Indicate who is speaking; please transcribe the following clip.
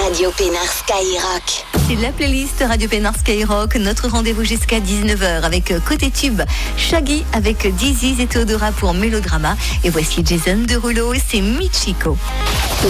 Speaker 1: Radio Pénard Skyrock.
Speaker 2: C'est la playlist Radio Pénard Skyrock. Notre rendez-vous jusqu'à 19h avec Côté Tube, Shaggy avec Dizzy et Théodora pour Mélodrama. Et voici Jason Derulo, c'est Michiko.